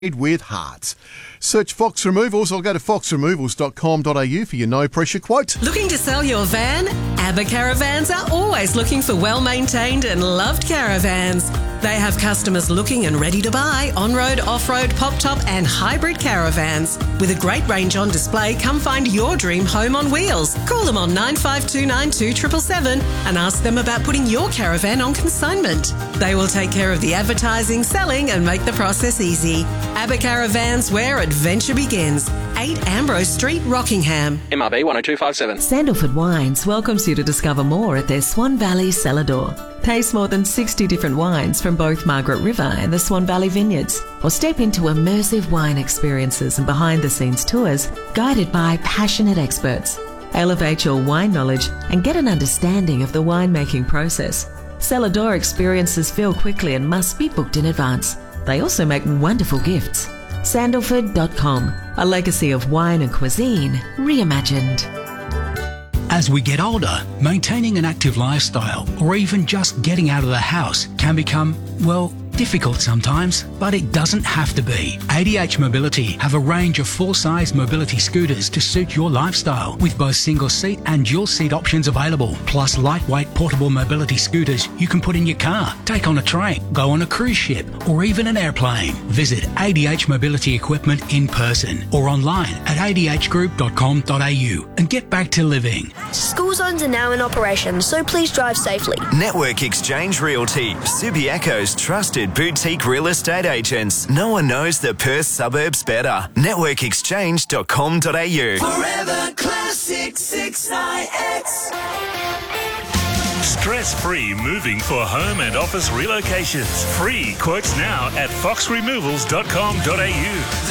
with heart. Search Fox Removals or go to foxremovals.com.au for your no pressure quote. Looking to sell your van? ABBA Caravans are always looking for well-maintained and loved caravans. They have customers looking and ready to buy on-road, off-road, pop-top and hybrid caravans. With a great range on display, come find your dream home on wheels. Call them on 95292777 and ask them about putting your caravan on consignment. They will take care of the advertising, selling and make the process easy. ABBA Caravans, where adventure begins. 8 Ambrose Street, Rockingham. MRB 10257. Sandalford Wines welcomes you to discover more at their Swan Valley cellar door. Taste more than 60 different wines from both Margaret River and the Swan Valley Vineyards, or step into immersive wine experiences and behind-the-scenes tours guided by passionate experts. Elevate your wine knowledge and get an understanding of the winemaking process. Cellar door experiences fill quickly and must be booked in advance. They also make wonderful gifts. Sandalford.com, a legacy of wine and cuisine reimagined. As we get older, maintaining an active lifestyle or even just getting out of the house can become, well, difficult sometimes, but it doesn't have to be. ADH Mobility have a range of full-size mobility scooters to suit your lifestyle, with both single-seat and dual-seat options available, plus lightweight portable mobility scooters you can put in your car, take on a train, go on a cruise ship, or even an airplane. Visit ADH Mobility Equipment in person or online at adhgroup.com.au and get back to living. School zones are now in operation, so please drive safely. Network Exchange Realty, Subiaco's trusted boutique real estate agents. No one knows the Perth suburbs better. Networkexchange.com.au. Forever Classic 6IX. Stress-free moving for home and office relocations. Free quotes now at foxremovals.com.au.